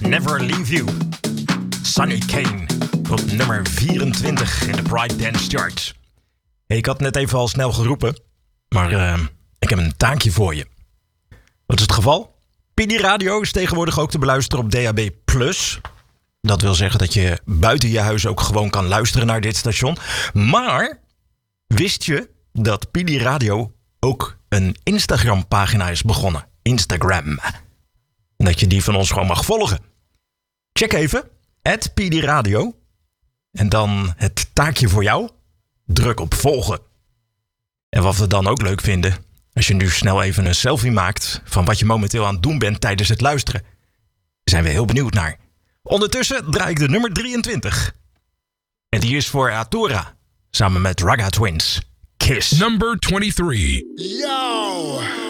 Never Leave You. Sonny Kane op nummer 24 in de Pride Dance Chart. Hey, ik had net even al snel geroepen, maar ik heb een taakje voor je. Wat is het geval? PD Radio is tegenwoordig ook te beluisteren op DAB+. Dat wil zeggen dat je buiten je huis ook gewoon kan luisteren naar dit station. Maar wist je dat PD Radio ook een Instagram-pagina is begonnen? Instagram. En dat je die van ons gewoon mag volgen. Check even, @PD Radio. En dan het taakje voor jou. Druk op volgen. En wat we dan ook leuk vinden, als je nu snel even een selfie maakt van wat je momenteel aan het doen bent tijdens het luisteren. Daar zijn we heel benieuwd naar. Ondertussen draai ik de nummer 23. En die is voor Atura, samen met Raga Twins. Kiss. Number 23. Yo!